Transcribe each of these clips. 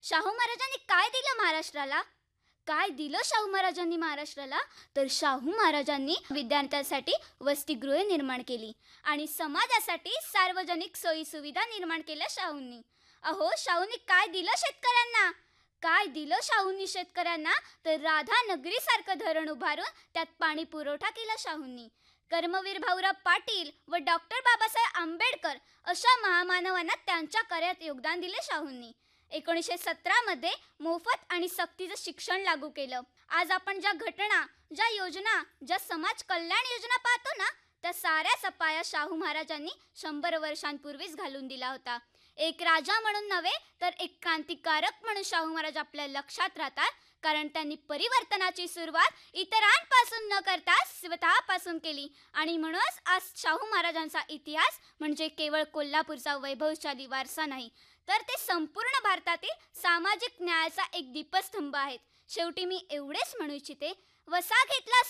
शाहू महाराजांनी काय दिलं महाराष्ट्राला? काय दिलं शाहू महाराजांनी महाराष्ट्राला? तर शाहू महाराजांनी विद्यार्थ्यांसाठी वसतिगृहे निर्माण केली आणि समाजासाठी सार्वजनिक सोयीसुविधा निर्माण केल्या शाहूंनी. अहो, शाहूंनी काय दिलं शेतकऱ्यांना? काय दिलं शाहूंनी शेतकऱ्यांना? तर राधानगरीसारखं धरण उभारून त्यात पाणी पुरवठा केला शाहूंनी. कर्मवीर भाऊराव पाटील व डॉक्टर बाबासाहेब आंबेडकर अशा महामानवांना त्यांच्या कार्यात योगदान दिले शाहूंनी. 1917 मोफत आणि सक्तीचं शिक्षण लागू केलं. आज आपण ज्या घटना, ज्या योजना, ज्या समाज कल्याण योजना पाहतो ना, त्या साऱ्याचा पाया शाहू महाराजांनी 100 वर्षांपूर्वीच घालून दिला होता. एक राजा म्हणून नव्हे तर एक क्रांतिकारक म्हणून शाहू महाराज आपल्या लक्षात राहतात, कारण त्यांनी परिवर्तनाची सुरुवात इतरांपासून न करता स्वतःपासून केली. आणि म्हणूनच आज शाहू महाराजांचा इतिहास म्हणजे केवळ कोल्हापूरचा वैभवशाली वारसा नाही, तर ते संपूर्ण भारतातील सामाजिक न्यायाचा एक दीपस्तंभ आहेत. शेवटी मी एवढेच म्हणू इच्छिते, वसा घेतला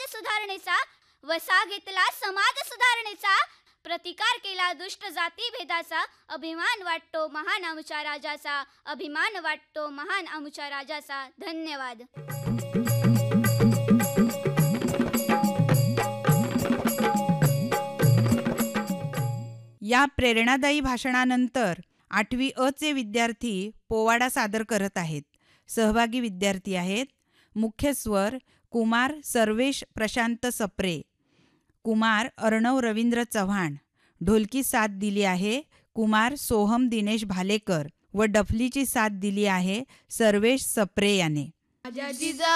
समाज सुधारणेचा, प्रतिकार केला दुष्ट जाती भेदाचा, अभिमान वाटतो महान आमच्या राजाचा, अभिमान वाटतो महान आमच्या राजाचा. धन्यवाद. या प्रेरणादायी भाषणानंतर 8वी अ चे विद्यार्थी पोवाडा सादर करत आहेत. सहभागी विद्यार्थी आहेत मुख्य स्वर कुमार सर्वेश प्रशांत सप्रे, कुमार अर्णव रवींद्र चव्हाण, ढोलकी साथ दिली आहे कुमार सोहम दिनेश भालेकर व डफलीची साथ दिली आहे सर्वेश सप्रे याने.